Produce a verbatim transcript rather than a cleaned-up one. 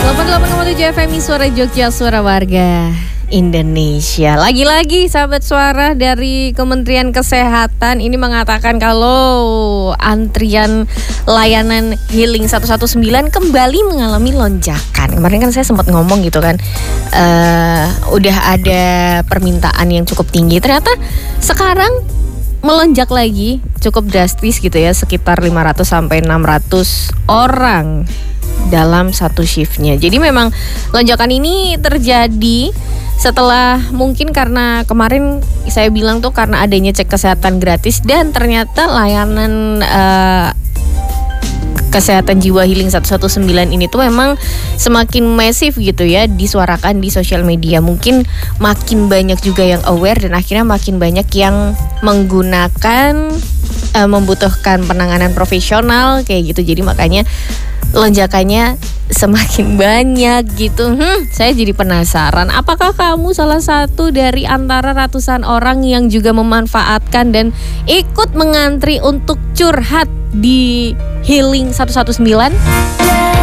delapan puluh delapan koma tujuh F M Suara Jogja, suara warga Indonesia. Lagi-lagi sahabat suara dari Kementerian Kesehatan ini mengatakan kalau antrian layanan Healing seratus sembilan belas kembali mengalami lonjakan. Kemarin kan saya sempat ngomong gitu kan, uh, udah ada permintaan yang cukup tinggi. Ternyata sekarang melonjak lagi cukup drastis gitu ya, sekitar lima ratus sampai enam ratus orang dalam satu shiftnya. Jadi memang lonjakan ini terjadi setelah mungkin karena kemarin saya bilang tuh karena adanya cek kesehatan gratis, dan ternyata layanan uh, kesehatan jiwa Healing seratus sembilan belas ini tuh memang semakin masif gitu ya disuarakan di sosial media. Mungkin makin banyak juga yang aware dan akhirnya makin banyak yang menggunakan uh, membutuhkan penanganan profesional kayak gitu. Jadi makanya lonjakannya semakin banyak gitu. Hmm, saya jadi penasaran, apakah kamu salah satu dari antara ratusan orang yang juga memanfaatkan dan ikut mengantri untuk curhat di Healing seratus sembilan belas?